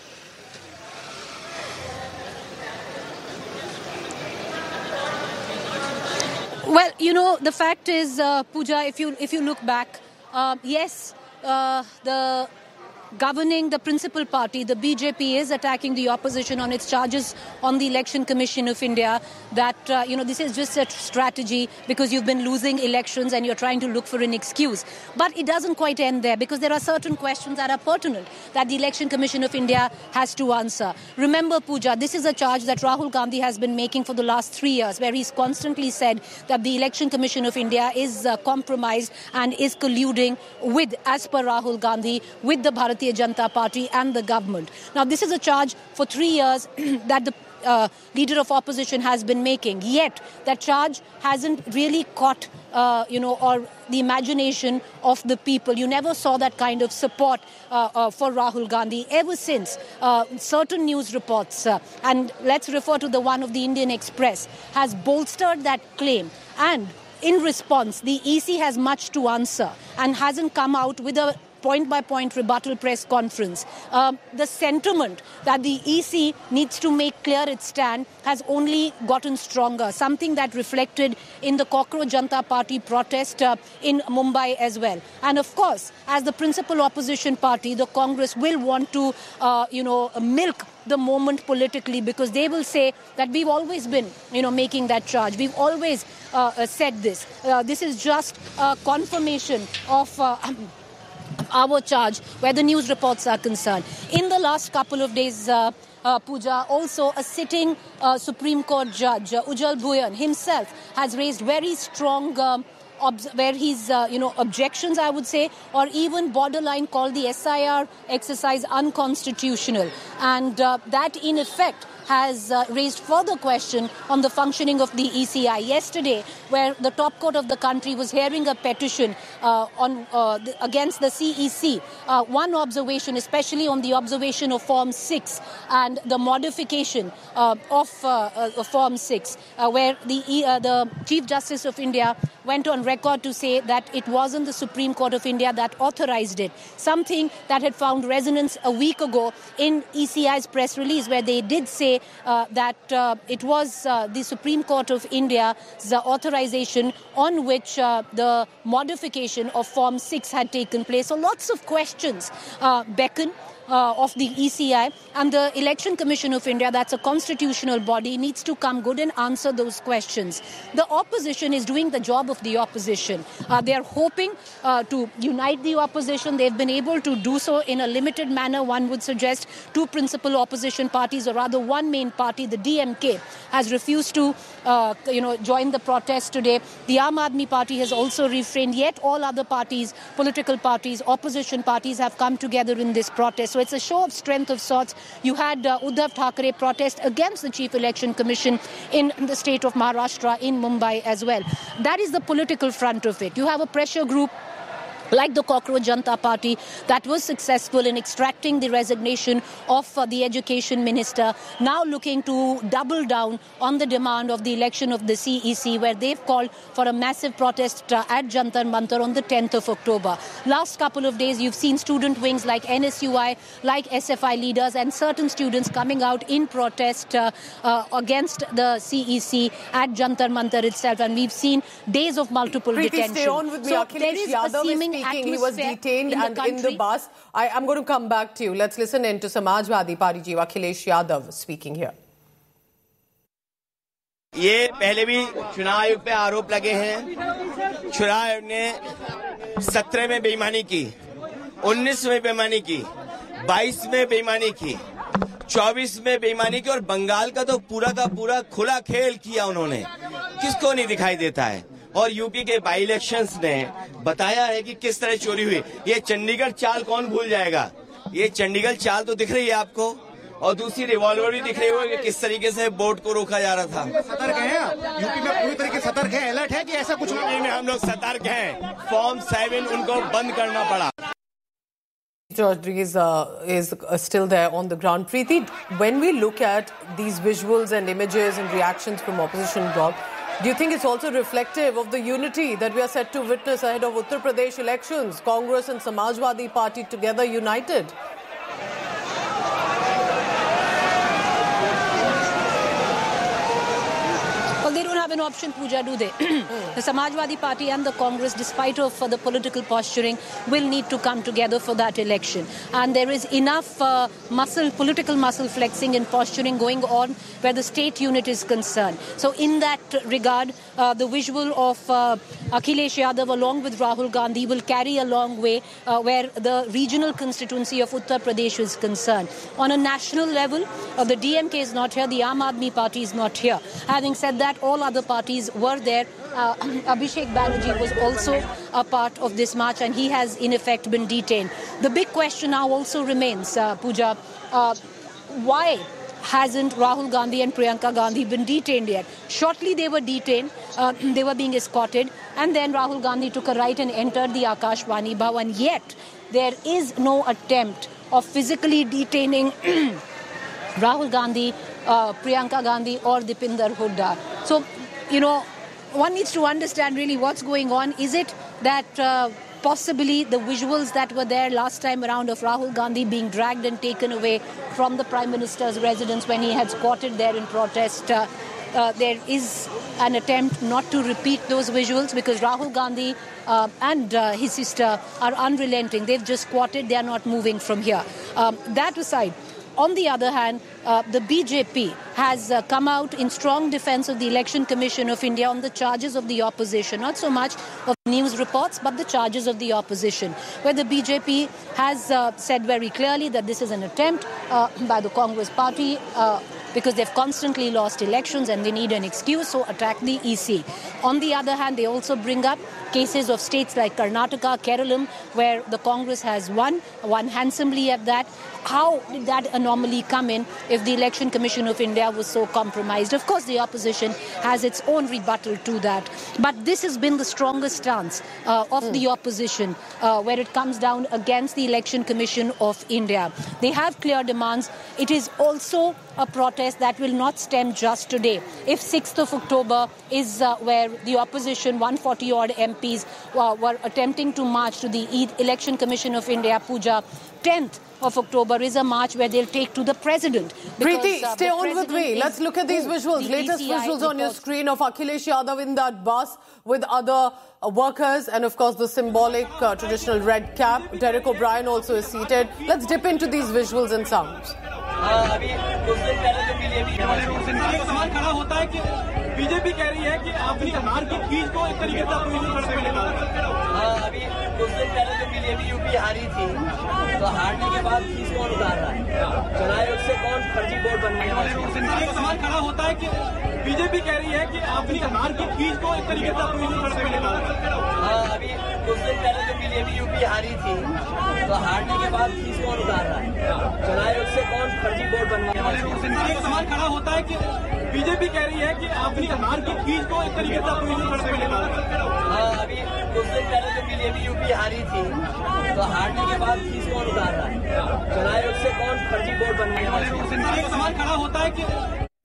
Well, you know, the fact is, uh, Pooja, if you if you look back, uh, yes, uh, the governing, the principal party, the B J P, is attacking the opposition on its charges on the Election Commission of India that, uh, you know, this is just a strategy because you've been losing elections and you're trying to look for an excuse. But it doesn't quite end there, because there are certain questions that are pertinent that the Election Commission of India has to answer. Remember, Pooja, this is a charge that Rahul Gandhi has been making for the last three years, where he's constantly said that the Election Commission of India is uh, compromised and is colluding with, as per Rahul Gandhi, with the Bharatiya Janata Party and the government. Now, this is a charge for three years that the uh, leader of opposition has been making. Yet, that charge hasn't really caught, uh, you know, or the imagination of the people. You never saw that kind of support uh, uh, for Rahul Gandhi ever since uh, certain news reports, uh, and let's refer to the one of the Indian Express, has bolstered that claim. And in response, the E C has much to answer and hasn't come out with a point-by-point rebuttal press conference. Um, the sentiment that the E C needs to make clear its stand has only gotten stronger, something that reflected in the Cockroach Janata Party protest uh, in Mumbai as well. And of course, as the principal opposition party, the Congress will want to, uh, you know, milk the moment politically, because they will say that we've always been, you know, making that charge. We've always uh, said this. Uh, this is just a confirmation of uh, our charge where the news reports are concerned. In the last couple of days, uh, uh, Pooja, also a sitting uh, Supreme Court judge, uh, Ujjal Bhuyan himself, has raised very strong um, where his, uh, you know, objections, I would say, or even borderline called the S I R exercise unconstitutional. And uh, that, in effect, has uh, raised further question on the functioning of the E C I. Yesterday, where the top court of the country was hearing a petition uh, on uh, the, against the C E C, uh, one observation, especially on the observation of Form six and the modification uh, of uh, uh, Form six, uh, where the, uh, the Chief Justice of India went on record to say that it wasn't the Supreme Court of India that authorized it, something that had found resonance a week ago in E C I's press release, where they did say uh, that uh, it was uh, the Supreme Court of India's uh, authorization on which uh, the modification of Form six had taken place. So lots of questions uh, beckon Uh, of the E C I, and the Election Commission of India, that's a constitutional body, needs to come good and answer those questions. The opposition is doing the job of the opposition. Uh, they are hoping uh, to unite the opposition. They've been able to do so in a limited manner, one would suggest. Two principal opposition parties, or rather one main party, the D M K, has refused to uh, you know, join the protest today. The Aam Aadmi Party has also refrained. Yet all other parties, political parties, opposition parties, have come together in this protest. So it's a show of strength of sorts. You had uh, Uddhav Thackeray protest against the Chief Election Commission in the state of Maharashtra, in Mumbai as well. That is the political front of it. You have a pressure group like the Cockroach Janata Party that was successful in extracting the resignation of uh, the education minister, now looking to double down on the demand of the election of the C E C, where they've called for a massive protest uh, at Jantar Mantar on the tenth of October. Last couple of days, you've seen student wings like N S U I, like S F I leaders, and certain students coming out in protest uh, uh, against the C E C at Jantar Mantar itself. And we've seen days of multiple Preeti, detention. stay on with me. So Akhilesh there is Yadav a seeming He was detained in and the in the bus. I, I'm going to come back to you. Let's listen in to Samajwadi Party Chief Akhilesh Yadav speaking here. ये पहले भी चुनाव आयोग पे आरोप लगे हैं। चुनाव आयोग ने सत्रह में बेईमानी की, उन्नीस में बेईमानी की, बाईस में बेईमानी की, चौबीस में बेईमानी की, और बंगाल का तो पूरा का पूरा खुला खेल किया उन्होंने। किसको नहीं दिखाई देता है? और यूपी के बाई इलेक्शंस ने बताया है कि किस तरह चोरी हुई। ये चंडीगढ़ चाल कौन भूल जाएगा? ये चंडीगढ़ चाल तो दिख रही है आपको, और दूसरी रिवॉल्वर भी दिख रही होगी कि किस तरीके से बोट को रोका जा रहा था। सतर्क हैं आप? यूपी में पूरी तरीके से सतर्क है, अलर्ट है कि ऐसा कुछ नहीं? में हम लोग सतर्क हैं। फॉर्म सेवन उनको बंद करना पड़ा। Chaudhary is, uh, is uh, still there on the ground. Preeti, when we look at these visuals and images and reactions from opposition bloc, do you think it's also reflective of the unity that we are set to witness ahead of Uttar Pradesh elections? Congress and Samajwadi Party together united? Well, they don't have an option, Pooja, do they? The Samajwadi Party and the Congress, despite of uh, the political posturing, will need to come together for that election. And there is enough uh, muscle, political muscle flexing and posturing going on where the state unit is concerned. So in that regard, uh, the visual of uh, Akhilesh Yadav along with Rahul Gandhi will carry a long way uh, where the regional constituency of Uttar Pradesh is concerned. On a national level, uh, the D M K is not here, the Aam Aadmi Party is not here. Having said that, all other parties were there. Uh, Abhishek Banerjee was also a part of this march, and he has in effect been detained. The big question now also remains, uh, Pooja, uh, why hasn't Rahul Gandhi and Priyanka Gandhi been detained yet? Shortly they were detained, uh, they were being escorted, and then Rahul Gandhi took a right and entered the Akashvani Bhavan. Yet there is no attempt of physically detaining Rahul Gandhi, uh, Priyanka Gandhi or Dipinder Hooda. So, you know, one needs to understand really what's going on. Is it that uh, possibly the visuals that were there last time around of Rahul Gandhi being dragged and taken away from the Prime Minister's residence when he had squatted there in protest. Uh, uh, there is an attempt not to repeat those visuals because Rahul Gandhi uh, and uh, his sister are unrelenting. They've just squatted. They are not moving from here. Um, that aside, on the other hand, uh, the B J P has uh, come out in strong defense of the Election Commission of India on the charges of the opposition, not so much of news reports, but the charges of the opposition, where the B J P has uh, said very clearly that this is an attempt uh, by the Congress party uh, because they've constantly lost elections and they need an excuse, so attack the E C. On the other hand, they also bring up cases of states like Karnataka, Kerala, where the Congress has won, won handsomely at that. How did that anomaly come in if the Election Commission of India was so compromised? Of course, the opposition has its own rebuttal to that. But this has been the strongest stance uh, of mm. the opposition uh, where it comes down against the Election Commission of India. They have clear demands. It is also a protest that will not stem just today. If sixth of October is uh, where the opposition, one hundred forty odd M Ps, uh, were attempting to march to the Election Commission of India Puja, tenth of October is a march where they'll take to the president. Because, Preeti, uh, stay on with me. Let's look at these visuals. Latest visuals on your screen of Akhilesh Yadav in that bus with other uh, workers and, of course, the symbolic uh, traditional red cap. Derek O'Brien also is seated. Let's dip into these visuals and sounds. अभी कुछ दिन पहले जो BJP का सवाल खड़ा होता है कि बीजेपी कह रही है कि अपनी हार की खींच को एक तरीके से अपनी सड़क पे निकाल अभी कुछ दिन पहले जो बीजेपी यूपी हारी थी तो हारने के बाद खींच कौन उतार रहा है चुनाव आयोग से कौन फर्जी वोट बनने का सवाल खड़ा होता है कि बीजेपी कह रही है कि अपनी हार की खींच को एक तरीके से अपनी सड़क पे निकाल अभी कुछ दिन पहले जो बीजेपी यूपी हारी थी तो हारने के बाद खींच कौन उतार रहा है चुनाव आयोग से कौन फर्जी वोट बनने का सवाल खड़ा होता है कि बीजेपी कह रही है कि अपनी हार की खींच को एक तरीके से अपनी सड़क पे निकाल अभी कुछ दिन पहले जो बीजेपी यूपी हारी थी तो हारने के बाद खींच कौन उतार रहा है चुनाव आयोग से कौन फर्जी वोट बनने का सवाल खड़ा होता है कि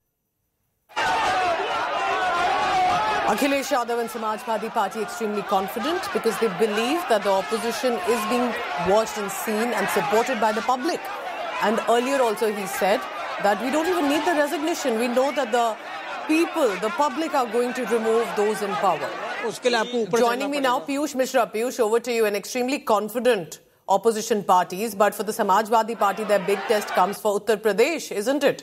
Akhilesh Yadav and Samajwadi Party extremely confident because they believe that the opposition is being watched and seen and supported by the public. And earlier also he said that we don't even need the resignation. We know that the people, the public are going to remove those in power. Joining me now, Piyush Mishra. Piyush, over to you. An extremely confident opposition parties, but for the Samajwadi Party, their big test comes for Uttar Pradesh, isn't it?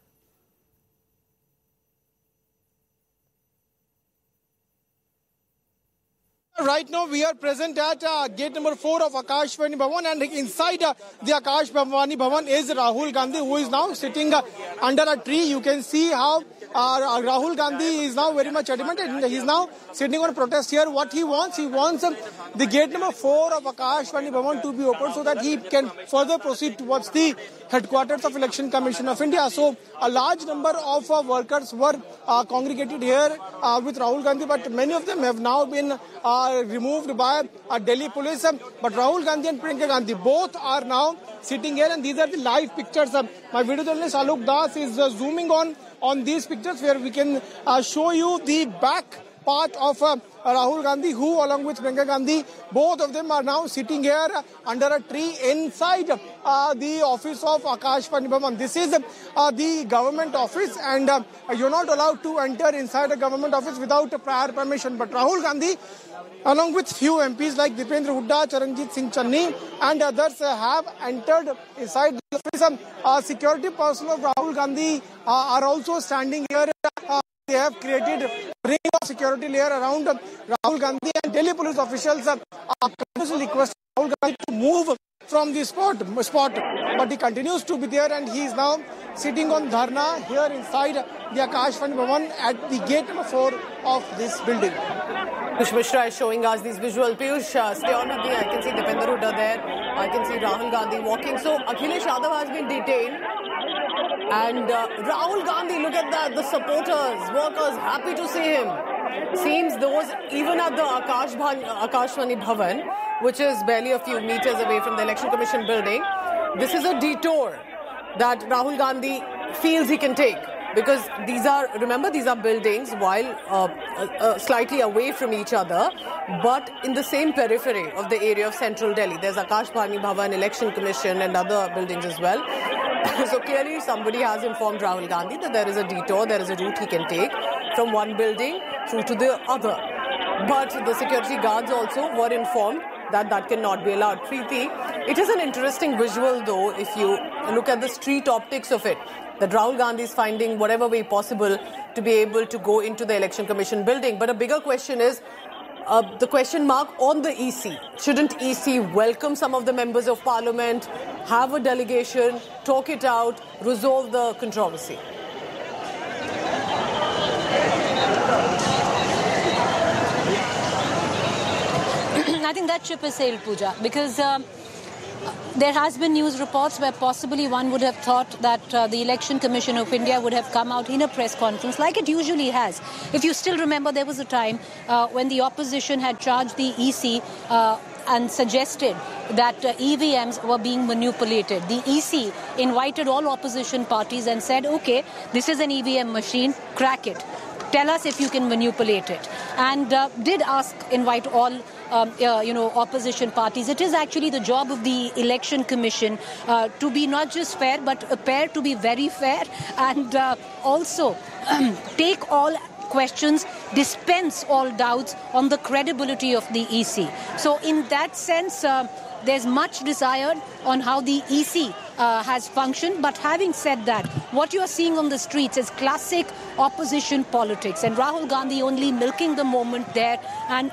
Right now, we are present at uh, gate number four of Akashvani Bhavan, and inside uh, the Akashvani Bhavan is Rahul Gandhi, who is now sitting uh, under a tree. You can see how uh, Rahul Gandhi is now very much adamant. He is now sitting on protest here. What he wants, he wants uh, the gate number four of Akashvani Bhavan to be opened so that he can further proceed towards the headquarters of Election Commission of India. So a large number of uh, workers were uh, congregated here uh, with Rahul Gandhi, but many of them have now been uh, removed by uh, Delhi police. Uh, but Rahul Gandhi and Priyanka Gandhi both are now sitting here, and these are the live pictures. Uh, my video journalist Alok Das is uh, zooming on on these pictures where we can uh, show you the back part of uh, Rahul Gandhi, who along with Priyanka Gandhi, both of them are now sitting here under a tree inside uh, the office of Akashvani Bhavan. This is uh, the government office, and uh, you're not allowed to enter inside a government office without a prior permission. But Rahul Gandhi, along with few M Ps like Dipendra Hooda, Charanjit Singh Channi and others, uh, have entered inside the office. Uh, security personnel of Rahul Gandhi uh, are also standing here. Uh, They have created a ring of security layer around Rahul Gandhi, and Delhi police officials are continuously requesting Rahul Gandhi to move from the spot, spot. But he continues to be there, and he is now sitting on dharna here inside the Akashvani Bhavan at the gate number four of this building. Piyush Mishra is showing us these visuals. Piyush, uh, stay on with me. I can see Dipendra Hooda there. I can see Rahul Gandhi walking. So Akhilesh Yadav has been detained. And uh, Rahul Gandhi, look at that, the supporters, workers, happy to see him. Seems those, even at the Akash Bhan, Akashvani Bhavan, which is barely a few meters away from the Election Commission building, this is a detour that Rahul Gandhi feels he can take. because these are, remember, these are buildings while uh, uh, uh, slightly away from each other, but in the same periphery of the area of central Delhi. There's Akashvani Bhavan, Election Commission and other buildings as well. So clearly somebody has informed Rahul Gandhi that there is a detour, there is a route he can take from one building through to the other. But the security guards also were informed that that cannot be allowed. Preeti, it is an interesting visual though if you look at the street optics of it, that Rahul Gandhi is finding whatever way possible to be able to go into the Election Commission building. But a bigger question is uh, the question mark on the E C. Shouldn't E C welcome some of the members of parliament, have a delegation, talk it out, resolve the controversy? I think that ship has sailed, Pooja, because um, there has been news reports where possibly one would have thought that uh, the Election Commission of India would have come out in a press conference like it usually has. If you still remember, there was a time uh, when the opposition had charged the E C uh, and suggested that uh, E V Ms were being manipulated. The E C invited all opposition parties and said, okay, this is an E V M machine, crack it. Tell us if you can manipulate it. And uh, did ask, invite all Um, uh, you know, opposition parties. It is actually the job of the Election Commission uh, to be not just fair, but appear to be very fair and uh, also um, take all questions, dispense all doubts on the credibility of the E C. So in that sense, uh, there's much desired on how the E C uh, has functioned. But having said that, what you are seeing on the streets is classic opposition politics, and Rahul Gandhi only milking the moment there and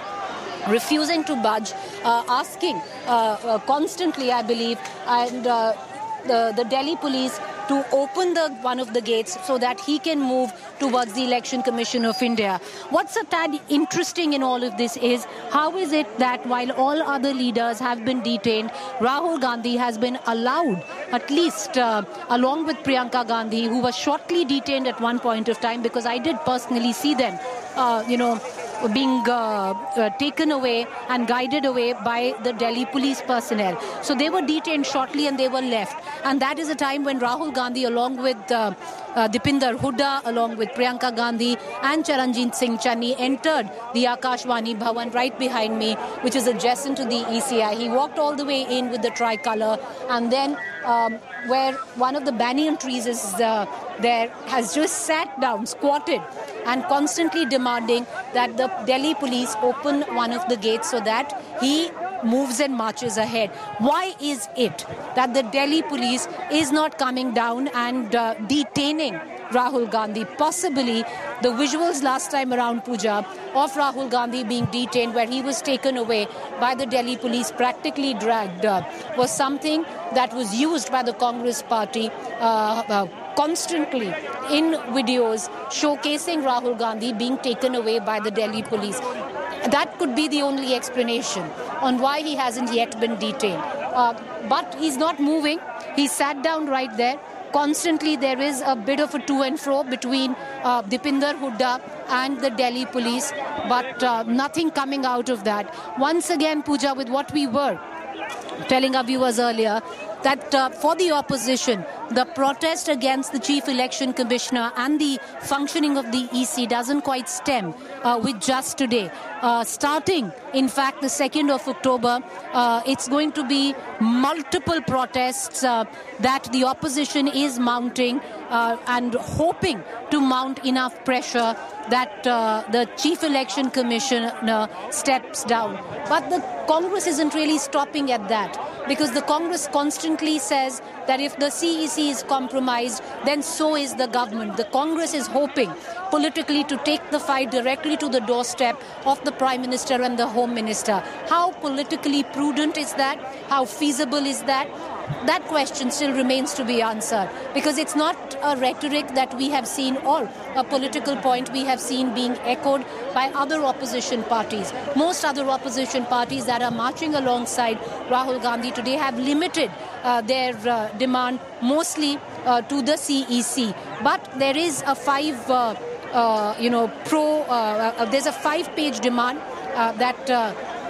refusing to budge, uh, asking uh, uh, constantly, I believe, and uh, the, the Delhi police to open the one of the gates so that he can move towards the Election Commission of India. What's a tad interesting in all of this is, how is it that while all other leaders have been detained, Rahul Gandhi has been allowed, at least uh, along with Priyanka Gandhi, who was shortly detained at one point of time, because I did personally see them, uh, you know, being uh, uh, taken away and guided away by the Delhi police personnel. So they were detained shortly and they were left. And that is a time when Rahul Gandhi, along with uh, uh, Dipinder Hooda, along with Priyanka Gandhi and Charanjit Singh Channi, entered the Akashvani Bhavan right behind me, which is adjacent to the E C I. He walked all the way in with the tricolour, and then um, where one of the banyan trees is uh, there, has just sat down, squatted, and constantly demanding that the Delhi police open one of the gates so that he moves and marches ahead. Why is it that the Delhi police is not coming down and uh, detaining Rahul Gandhi? Possibly the visuals last time around, Pooja, of Rahul Gandhi being detained, where he was taken away by the Delhi police, practically dragged, uh, was something that was used by the Congress party uh, uh, constantly in videos showcasing Rahul Gandhi being taken away by the Delhi police. That could be the only explanation on why he hasn't yet been detained. Uh, but he's not moving. He sat down right there. Constantly there is a bit of a to and fro between uh, Dipinder Hooda and the Delhi police, but uh, nothing coming out of that. Once again, Pooja, with what we were telling our viewers earlier, that uh, for the opposition, the protest against the Chief Election Commissioner and the functioning of the E C doesn't quite stem uh, with just today. Uh, starting, in fact, the second of October, uh, it's going to be multiple protests uh, that the opposition is mounting uh, and hoping to mount enough pressure that uh, the Chief Election Commissioner steps down. But the Congress isn't really stopping at that, because the Congress constantly says that if the C E C is compromised, then so is the government. The Congress is hoping politically to take the fight directly to the doorstep of the Prime Minister and the Home Minister. How politically prudent is that? How feasible is that? That question still remains to be answered, because it's not a rhetoric that we have seen, or a political point we have seen being echoed by other opposition parties. Most other opposition parties that are marching alongside Rahul Gandhi today have limited uh, their uh, demand mostly uh, to the C E C. But there is a five, uh, uh, you know, pro, uh, uh, there's a five-page demand uh, that uh,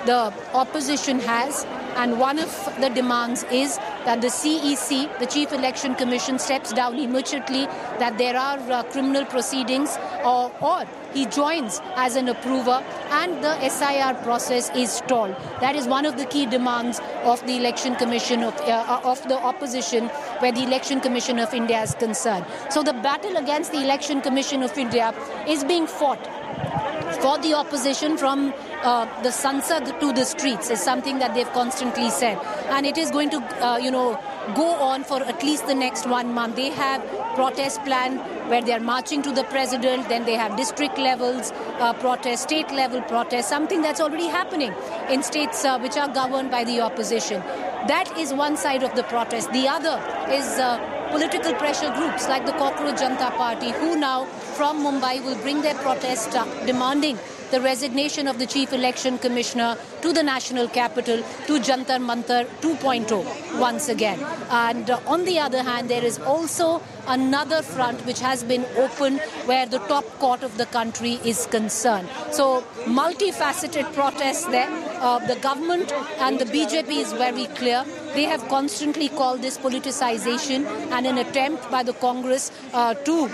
the opposition has, and one of the demands is that the C E C, the Chief Election Commission, steps down immediately, that there are uh, criminal proceedings, or, or he joins as an approver, and the S I R process is stalled. That is one of the key demands of the Election Commission of, uh, of the opposition, where the Election Commission of India is concerned. So the battle against the Election Commission of India is being fought for the opposition from uh, the Sansad to the streets, is something that they've constantly said. And it is going to, uh, you know, go on for at least the next one month. They have protest planned where they are marching to the president, then they have district levels uh, protest, state level protest, something that's already happening in states uh, which are governed by the opposition. That is one side of the protest. The other is uh, political pressure groups like the Cockroach Janata Party, who now from Mumbai will bring their protest up, demanding the resignation of the Chief Election Commissioner to the national capital, to Jantar Mantar two point oh once again. And uh, on the other hand, there is also another front which has been opened where the top court of the country is concerned. So multifaceted protests there. Uh, the government and the B J P is very clear. They have constantly called this politicization and an attempt by the Congress uh, to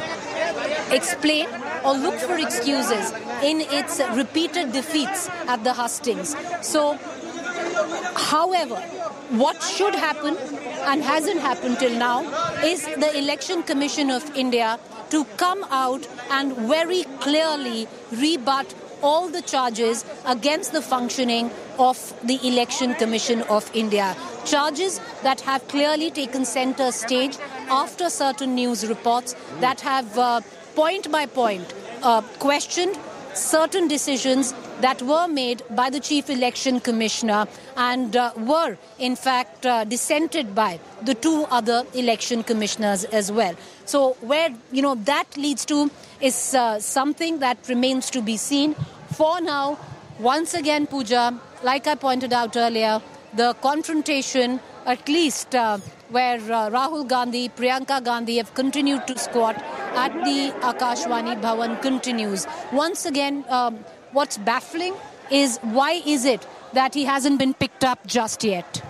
explain or look for excuses in its repeated defeats at the hustings. So, however, what should happen and hasn't happened till now is the Election Commission of India to come out and very clearly rebut all the charges against the functioning of the Election Commission of India. Charges that have clearly taken center stage after certain news reports that have uh, point by point uh, questioned certain decisions that were made by the Chief Election Commissioner and uh, were in fact uh, dissented by the two other election commissioners as well. So where, you know, that leads to is uh, something that remains to be seen. For now, once again, Pooja, like I pointed out earlier, the confrontation, at least uh, where uh, Rahul Gandhi, Priyanka Gandhi have continued to squat at the Akashvani Bhavan continues. Once again, um, what's baffling is why is it that he hasn't been picked up just yet?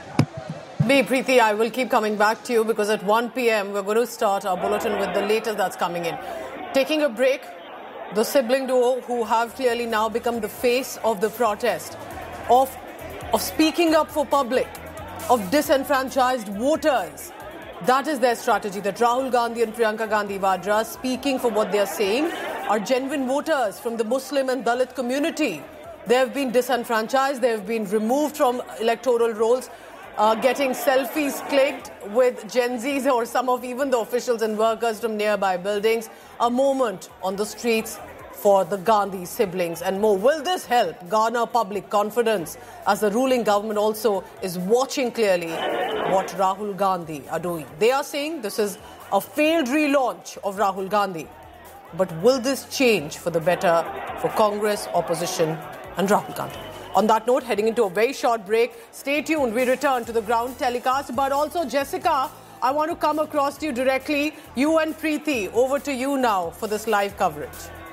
B. Preeti, I will keep coming back to you because at one p.m. we're going to start our bulletin with the latest that's coming in. Taking a break, the sibling duo who have clearly now become the face of the protest, of, of speaking up for public, of disenfranchised voters. That is their strategy, that Rahul Gandhi and Priyanka Gandhi Vadra, speaking for what they are saying, are genuine voters from the Muslim and Dalit community. They have been disenfranchised, they have been removed from electoral rolls, uh, getting selfies clicked with Gen Zs or some of even the officials and workers from nearby buildings. A moment on the streets for the Gandhi siblings and more. Will this help garner public confidence as the ruling government also is watching clearly what Rahul Gandhi are doing? They are saying this is a failed relaunch of Rahul Gandhi. But will this change for the better for Congress, opposition and Rahul Gandhi? On that note, heading into a very short break, stay tuned. We return to the ground telecast. But also, Jessica, I want to come across to you directly. You and Preeti, over to you now for this live coverage.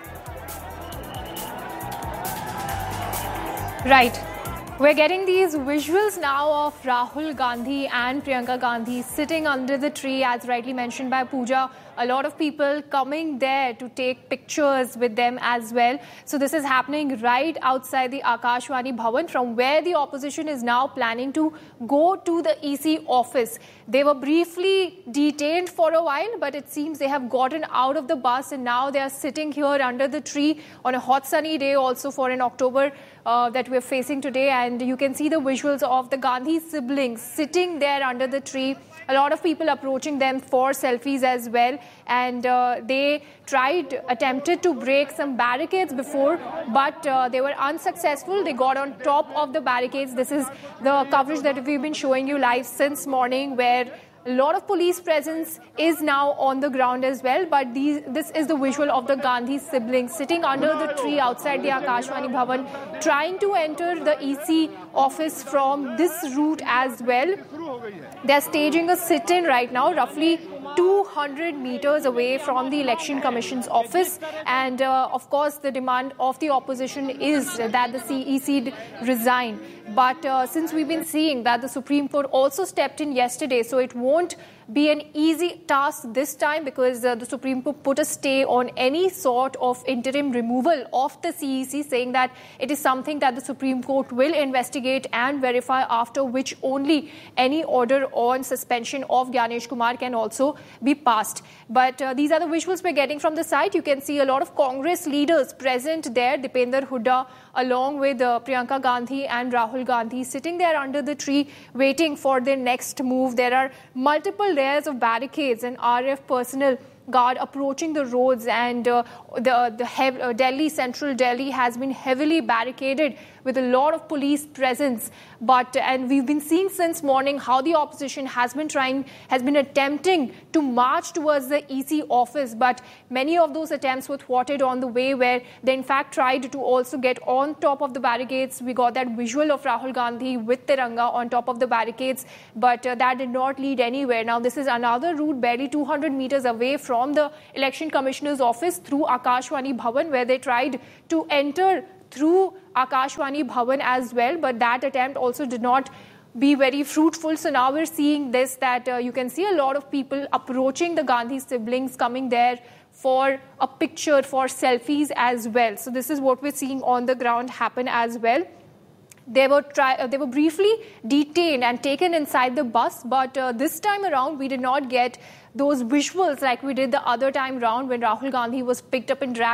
Right. We're getting these visuals now of Rahul Gandhi and Priyanka Gandhi sitting under the tree, as rightly mentioned by Pooja. A lot of people coming there to take pictures with them as well. So this is happening right outside the Akashvani Bhavan, from where the opposition is now planning to go to the E C office. They were briefly detained for a while, but it seems they have gotten out of the bus and now they are sitting here under the tree on a hot sunny day also for an October uh, that we're facing today. And you can see the visuals of the Gandhi siblings sitting there under the tree. A lot of people approaching them for selfies as well. And uh, they tried, attempted to break some barricades before, but uh, they were unsuccessful. They got on top of the barricades. This is the coverage that we've been showing you live since morning, where a lot of police presence is now on the ground as well. But these, this is the visual of the Gandhi siblings sitting under the tree outside the Akashvani Bhavan, trying to enter the E C office from this route as well. They're staging a sit-in right now. Roughly two hundred meters away from the Election Commission's office. And uh, of course, the demand of the opposition is that the C E C resign. But uh, since we've been seeing that the Supreme Court also stepped in yesterday, so it won't be an easy task this time, because uh, the Supreme Court put a stay on any sort of interim removal of the C E C, saying that it is something that the Supreme Court will investigate and verify, after which only any order on suspension of Gyanesh Kumar can also be passed. But uh, these are the visuals we're getting from the site. You can see a lot of Congress leaders present there. Dipender Hooda, along with uh, Priyanka Gandhi and Rahul Gandhi, sitting there under the tree waiting for their next move. There are multiple layers of barricades and R F personnel guard approaching the roads, and uh, the, the hev- uh, Delhi, central Delhi has been heavily barricaded with a lot of police presence. But and we've been seeing since morning how the opposition has been trying, has been attempting to march towards the E C office, but many of those attempts were thwarted on the way, where they in fact tried to also get on top of the barricades. We got that visual of Rahul Gandhi with Tiranga on top of the barricades, but uh, that did not lead anywhere. Now this is another route barely two hundred meters away from the Election Commissioner's office through Akashvani Bhavan, where they tried to enter through Akashvani Bhavan as well, but that attempt also did not be very fruitful. So now we're seeing this, that uh, you can see a lot of people approaching the Gandhi siblings, coming there for a picture, for selfies as well. So this is what we're seeing on the ground happen as well. They were try- uh, they were briefly detained and taken inside the bus, but uh, this time around we did not get those visuals like we did the other time round when Rahul Gandhi was picked up and dragged